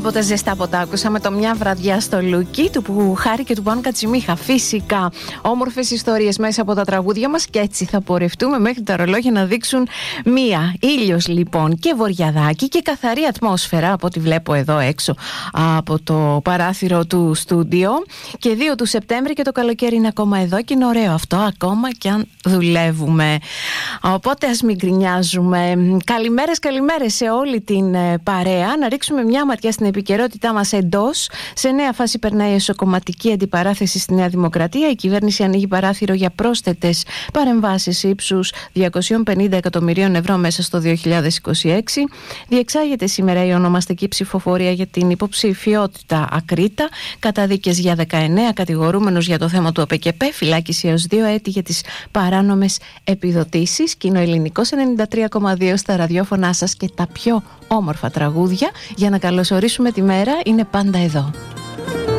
Από τα ζεστά ποτά ακούσαμε το Μια βραδιά στο Λούκι του Πουχάρη και του Πάνου Κατσιμίχα. Φυσικά, όμορφες ιστορίες μέσα από τα τραγούδια μας και έτσι θα πορευτούμε μέχρι τα ρολόγια να δείξουν μία. Ήλιος λοιπόν και βοριαδάκι και καθαρή ατμόσφαιρα από ό,τι βλέπω εδώ έξω από το παράθυρο του στούντιο. Και 2 του Σεπτέμβρη και το καλοκαίρι είναι ακόμα εδώ και είναι ωραίο αυτό ακόμα και αν δουλεύουμε. Οπότε ας μην γκρινιάζουμε. Καλημέρες σε όλη την παρέα. Να ρίξουμε μια ματιά στην επικαιρότητά μας εντός. Σε νέα φάση περνάει η εσωκομματική αντιπαράθεση στη Νέα Δημοκρατία. Η κυβέρνηση ανοίγει παράθυρο για πρόσθετες παρεμβάσεις ύψους 250 εκατομμυρίων ευρώ μέσα στο 2026. Διεξάγεται σήμερα η ονομαστική ψηφοφορία για την υποψηφιότητα Ακρίτα. Καταδίκες για 19 κατηγορούμενους για το θέμα του ΑΠΚΠ. Φυλάκιση έως 2 έτη για τις παράνομες επιδοτήσεις. Κοινοελληνικός 93,2 στα ραδιόφωνά σας και τα πιο όμορφα τραγούδια για να καλωσορίσουμε τη μέρα είναι πάντα εδώ.